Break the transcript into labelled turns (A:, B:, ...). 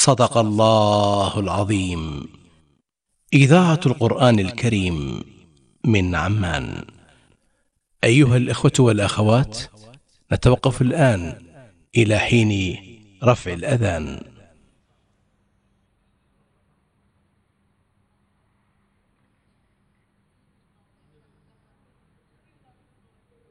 A: صدق الله العظيم. إذاعة القرآن الكريم من عمان. أيها الإخوة والأخوات، نتوقف الآن إلى حين رفع الأذان.